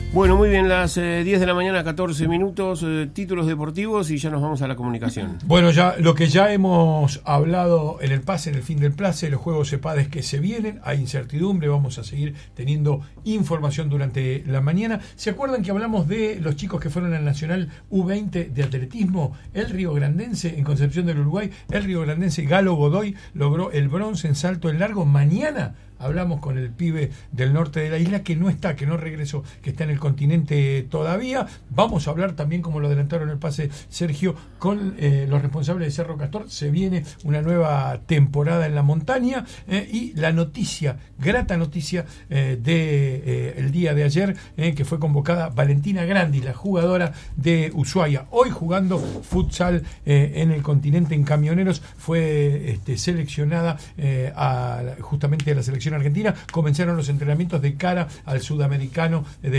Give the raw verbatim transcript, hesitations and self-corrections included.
Bueno, muy bien, las eh, diez de la mañana, catorce minutos, eh, títulos deportivos y ya nos vamos a la comunicación. Bueno, ya lo que ya hemos hablado en el pase, en el fin del pase, los juegos EPADES que se vienen, hay incertidumbre, vamos a seguir teniendo información durante la mañana. ¿Se acuerdan que hablamos de los chicos que fueron al Nacional U veinte de atletismo? El riograndense en Concepción del Uruguay, el riograndense Galo Godoy logró el bronce en salto en largo. Mañana hablamos con el pibe del norte de la isla que no está, que no regresó, que está en el continente todavía. Vamos a hablar también, como lo adelantaron el pase Sergio, con eh, los responsables de Cerro Castor. Se viene una nueva temporada en la montaña eh, y la noticia, grata noticia eh, de eh, el día de ayer, eh, que fue convocada Valentina Grandi, la jugadora de Ushuaia, hoy jugando futsal eh, en el continente en Camioneros. Fue este, seleccionada eh, a, justamente a la selección argentina. Comenzaron los entrenamientos de cara al sudamericano de